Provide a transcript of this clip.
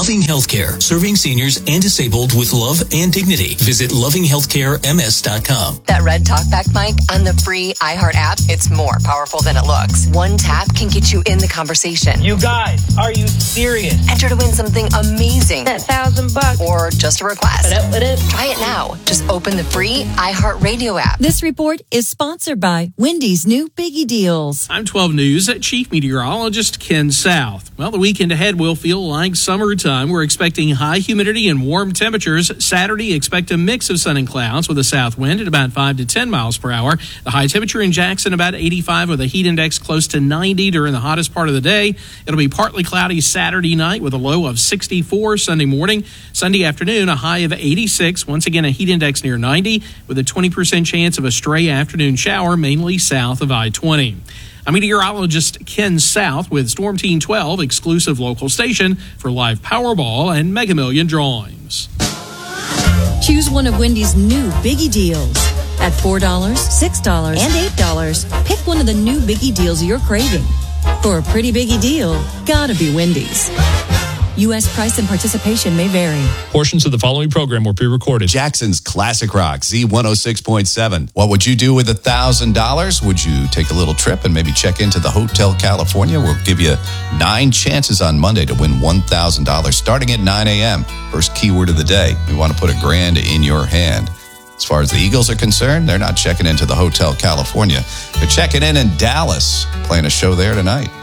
Loving Healthcare, serving seniors and disabled with love and dignity. Visit lovinghealthcarems.com. That red talkback mic on the free iHeart app, it's more powerful than it looks. One tap can get you in the conversation. You guys, are you serious? Enter to win something amazing. That $1,000. Or just a request. What up? Try it now. Just open the free iHeart Radio app. This report is sponsored by Wendy's new Biggie Deals. I'm 12 News Chief Meteorologist Ken South. Well, the weekend ahead will feel like summertime. We're expecting high humidity and warm temperatures. Saturday, expect a mix of sun and clouds with a south wind at about 5 to 10 miles per hour. The high temperature in Jackson about 85 with a heat index close to 90 during the hottest part of the day. It'll be partly cloudy Saturday night with a low of 64 Sunday morning. Sunday afternoon, a high of 86. Once again, a heat index near 90 with a 20% chance of a stray afternoon shower, mainly south of I-20. I'm meteorologist Ken South with Storm Team 12, exclusive local station for live Powerball and Mega Million drawings. Choose one of Wendy's new Biggie Deals. At $4, $6, and $8, pick one of the new Biggie Deals you're craving. For a pretty biggie deal, gotta be Wendy's. U.S. price and participation may vary. Portions of the following program were pre-recorded. Jackson's Classic Rock, Z106.7. What would you do with $1,000? Would you take a little trip and maybe check into the Hotel California? We'll give you 9 chances on Monday to win $1,000 starting at 9 a.m. First keyword of the day. We want to put $1,000 in your hand. As far as the Eagles are concerned, they're not checking into the Hotel California. They're checking in Dallas, playing a show there tonight.